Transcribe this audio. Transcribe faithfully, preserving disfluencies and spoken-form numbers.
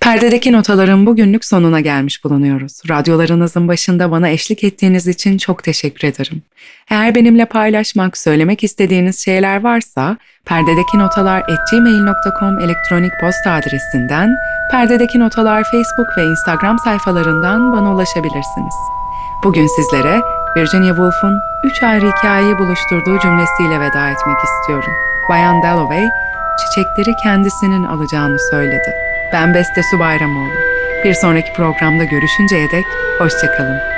Perdedeki notaların bugünlük sonuna gelmiş bulunuyoruz. Radyolarınızın başında bana eşlik ettiğiniz için çok teşekkür ederim. Eğer benimle paylaşmak, söylemek istediğiniz şeyler varsa perdedeki notalar at gmail nokta com elektronik posta adresinden, Perdedeki Notalar Facebook ve Instagram sayfalarından bana ulaşabilirsiniz. Bugün sizlere Virginia Woolf'un üç ayrı hikayeyi buluşturduğu cümlesiyle veda etmek istiyorum. Bayan Dalloway, çiçekleri kendisinin alacağını söyledi. Ben Beste Su Bayramoğlu. Bir sonraki programda görüşünceye dek hoşça kalın.